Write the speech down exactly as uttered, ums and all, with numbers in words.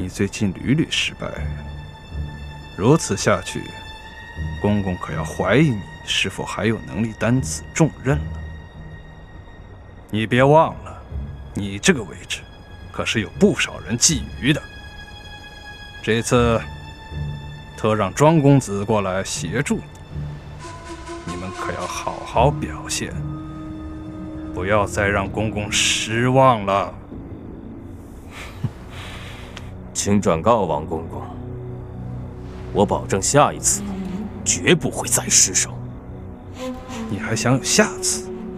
你最近屡屡失败，如此下去，公公可要怀疑你是否还有能力担此重任了。你别忘了，你这个位置可是有不少人觊觎的。这次特让庄公子过来协助你，你们可要好好表现，不要再让公公失望了。 请转告王公公，我保证下一次绝不会再失手。 你还想有下次？